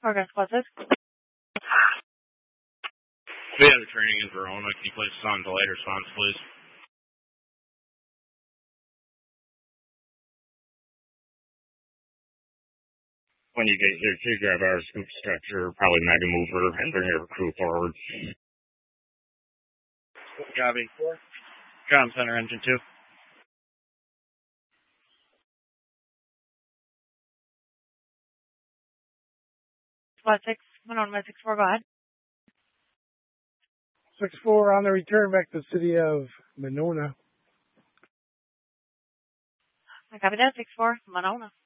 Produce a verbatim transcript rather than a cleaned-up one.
Progress classes. We have a training in Verona. Can you place us on delayed response, please? When you get here, please grab our scoop stretcher, probably mega mover, and bring your crew forward. Job eight four. Job center engine two. Squad six, Monona six four, go ahead. six four on the return back to the city of Monona. I copy that, six four, Monona.